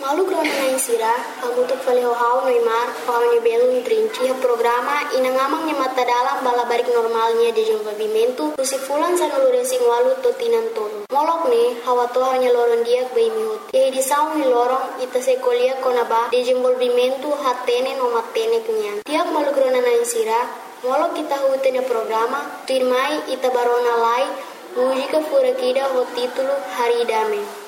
Malu krona na insira, agutuk falehau Neymar, pahawnya belum trinci programa inangamangnya mata dalam balabarik normalnya de desenvolvimento, usifulan sanulure sing walu totinan tolu. Molok ne, hawa tohanya loron diak bay mihut. Yai disaw ni lorong ita sekolia konaba desenvolvimento hatene no matene kenyan. Tiak malu krona na insira, molok kita hutene programa, tuirmai ita barona lai, mujika furakida ho titulo Hari Dame.